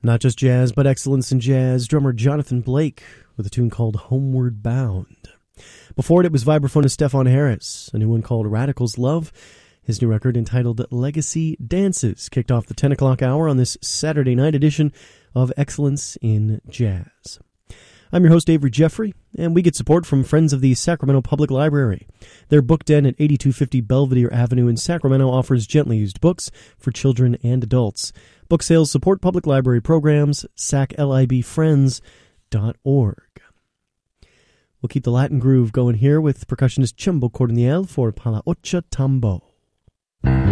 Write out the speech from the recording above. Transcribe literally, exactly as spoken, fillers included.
Not just jazz, but excellence in jazz. Drummer Jonathan Blake with a tune called Homeward Bound. Before it, it was vibraphonist Stefan Harris, a new one called Radical's Love. His new record entitled Legacy Dances kicked off the ten o'clock hour on this Saturday night edition of Excellence in Jazz. I'm your host, Avery Jeffrey, and we get support from Friends of the Sacramento Public Library. Their book den at eighty-two fifty Belvedere Avenue in Sacramento offers gently used books for children and adults. Book sales support public library programs, sac lib friends dot org. We'll keep the Latin groove going here with percussionist Chumbo Cordial for Pala Ocha Tambo.